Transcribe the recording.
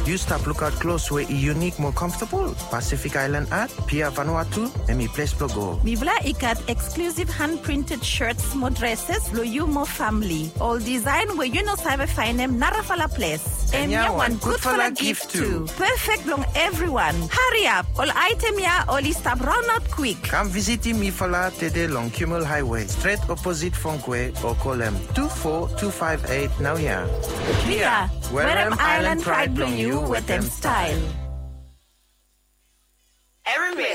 You stop look out close where unique more comfortable. Pacific Island art, Pia Vanuatu, and me place go. Mi vla ikat exclusive hand-printed shirts, more dresses, lo you more family. All design where you know sabe find them narafala place. And ya one good for a gift too. Perfect long everyone. Hurry up. All item ya only stop run out quick. Come visit me fala today long Kimmel Highway, straight opposite Funkwe, or call them 24258 now ya. Kia, where them island pride bring you with them style. Aaron